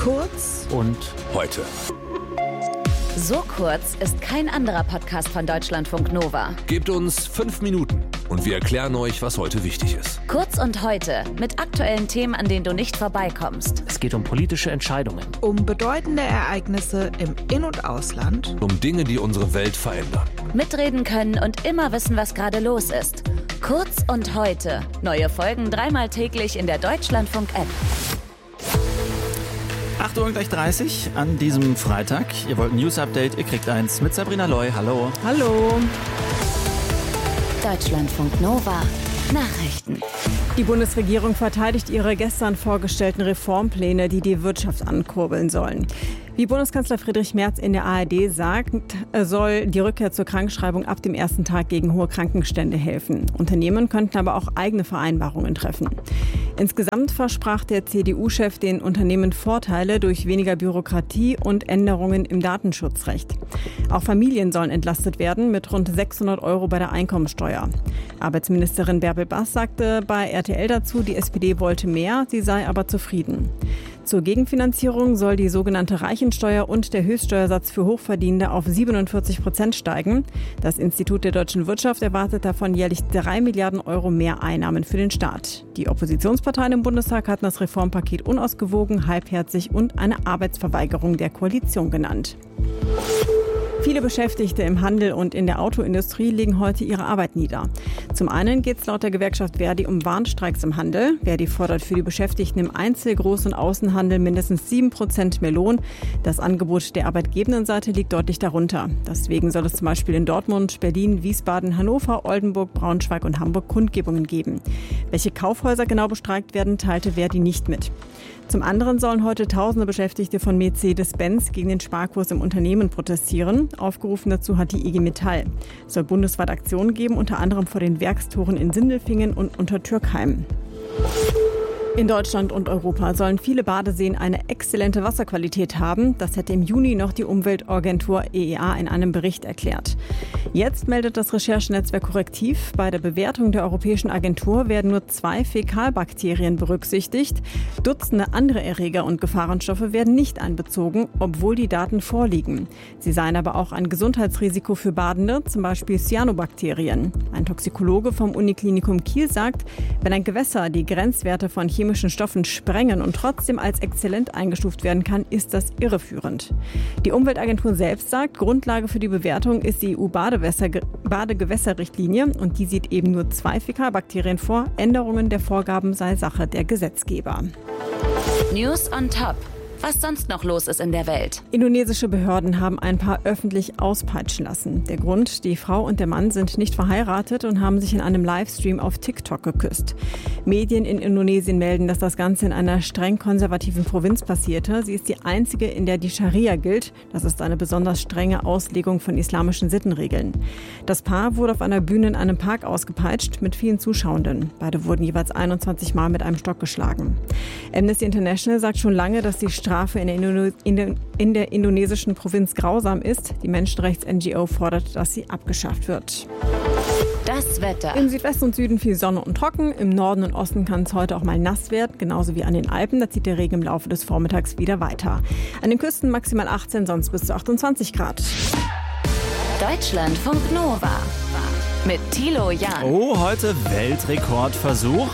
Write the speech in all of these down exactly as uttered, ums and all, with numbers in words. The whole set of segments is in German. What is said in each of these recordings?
Kurz und heute. So kurz ist kein anderer Podcast von Deutschlandfunk Nova. Gebt uns fünf Minuten und wir erklären euch, was heute wichtig ist. Kurz und heute mit aktuellen Themen, an denen du nicht vorbeikommst. Es geht um politische Entscheidungen. Um bedeutende Ereignisse im In- und Ausland. Um Dinge, die unsere Welt verändern. Mitreden können und immer wissen, was gerade los ist. Kurz und heute. Neue Folgen dreimal täglich in der Deutschlandfunk-App. acht Uhr gleich dreißig an diesem Freitag. Ihr wollt ein News-Update, ihr kriegt eins mit Sabrina Loy. Hallo. Hallo. Deutschlandfunk Nova. Nachrichten. Die Bundesregierung verteidigt ihre gestern vorgestellten Reformpläne, die die Wirtschaft ankurbeln sollen. Wie Bundeskanzler Friedrich Merz in der A R D sagt, soll die Rückkehr zur Krankschreibung ab dem ersten Tag gegen hohe Krankenstände helfen. Unternehmen könnten aber auch eigene Vereinbarungen treffen. Insgesamt versprach der C D U-Chef den Unternehmen Vorteile durch weniger Bürokratie und Änderungen im Datenschutzrecht. Auch Familien sollen entlastet werden mit rund sechshundert Euro bei der Einkommensteuer. Arbeitsministerin Bärbel Bass sagte bei R T L dazu, die S P D wollte mehr, sie sei aber zufrieden. Zur Gegenfinanzierung soll die sogenannte Reichensteuer und der Höchststeuersatz für Hochverdienende auf siebenundvierzig Prozent steigen. Das Institut der deutschen Wirtschaft erwartet davon jährlich drei Milliarden Euro mehr Einnahmen für den Staat. Die Oppositionsparteien im Bundestag hatten das Reformpaket unausgewogen, halbherzig und eine Arbeitsverweigerung der Koalition genannt. Viele Beschäftigte im Handel und in der Autoindustrie legen heute ihre Arbeit nieder. Zum einen geht es laut der Gewerkschaft Verdi um Warnstreiks im Handel. Verdi fordert für die Beschäftigten im Einzel-, Groß- und Außenhandel mindestens sieben Prozent mehr Lohn. Das Angebot der arbeitgebenden Seite liegt deutlich darunter. Deswegen soll es zum Beispiel in Dortmund, Berlin, Wiesbaden, Hannover, Oldenburg, Braunschweig und Hamburg Kundgebungen geben. Welche Kaufhäuser genau bestreikt werden, teilte Verdi nicht mit. Zum anderen sollen heute tausende Beschäftigte von Mercedes-Benz gegen den Sparkurs im Unternehmen protestieren. Aufgerufen dazu hat die I G Metall. Es soll bundesweit Aktionen geben, unter anderem vor den Werkstoren in Sindelfingen und Untertürkheim. In Deutschland und Europa sollen viele Badeseen eine exzellente Wasserqualität haben. Das hätte im Juni noch die Umweltagentur E E A in einem Bericht erklärt. Jetzt meldet das Recherchenetzwerk Korrektiv, bei der Bewertung der Europäischen Agentur werden nur zwei Fäkalbakterien berücksichtigt. Dutzende andere Erreger und Gefahrenstoffe werden nicht einbezogen, obwohl die Daten vorliegen. Sie seien aber auch ein Gesundheitsrisiko für Badende, zum Beispiel Cyanobakterien. Ein Toxikologe vom Uniklinikum Kiel sagt, wenn ein Gewässer die Grenzwerte von chemischen Stoffen sprengen und trotzdem als exzellent eingestuft werden kann, ist das irreführend. Die Umweltagentur selbst sagt, Grundlage für die Bewertung ist die E U-Badegewässerrichtlinie und die sieht eben nur zwei Fäkalbakterien vor. Änderungen der Vorgaben sei Sache der Gesetzgeber. News on Top. Was sonst noch los ist in der Welt. Indonesische Behörden haben ein Paar öffentlich auspeitschen lassen. Der Grund, die Frau und der Mann sind nicht verheiratet und haben sich in einem Livestream auf TikTok geküsst. Medien in Indonesien melden, dass das Ganze in einer streng konservativen Provinz passierte. Sie ist die einzige, in der die Scharia gilt. Das ist eine besonders strenge Auslegung von islamischen Sittenregeln. Das Paar wurde auf einer Bühne in einem Park ausgepeitscht mit vielen Zuschauenden. Beide wurden jeweils einundzwanzig Mal mit einem Stock geschlagen. Amnesty International sagt schon lange, dass die Strafe in der, Indo- in, der, in der indonesischen Provinz grausam ist. Die Menschenrechts-N G O fordert, dass sie abgeschafft wird. Das Wetter. Im Südwesten und Süden viel Sonne und trocken. Im Norden und Osten kann es heute auch mal nass werden, genauso wie an den Alpen. Da zieht der Regen im Laufe des Vormittags wieder weiter. An den Küsten maximal achtzehn, sonst bis zu achtundzwanzig Grad. Deutschlandfunk Nova. Mit Thilo Jahn. Oh, heute Weltrekordversuch.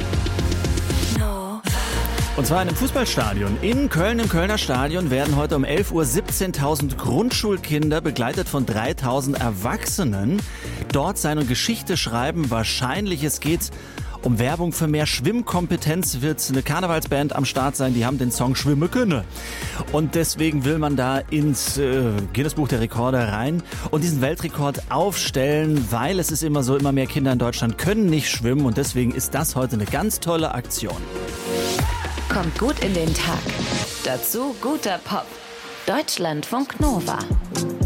Und zwar in einem Fußballstadion. In Köln, im Kölner Stadion, werden heute um elf Uhr siebzehntausend Grundschulkinder begleitet von dreitausend Erwachsenen dort sein und Geschichte schreiben. Wahrscheinlich es geht um Werbung für mehr Schwimmkompetenz, wird eine Karnevalsband am Start sein, die haben den Song Schwimme könne. Und deswegen will man da ins äh, Guinness-Buch der Rekorde rein und diesen Weltrekord aufstellen, weil es ist immer so, immer mehr Kinder in Deutschland können nicht schwimmen und deswegen ist das heute eine ganz tolle Aktion. Kommt gut in den Tag. Dazu guter Pop. Deutschlandfunk Nova.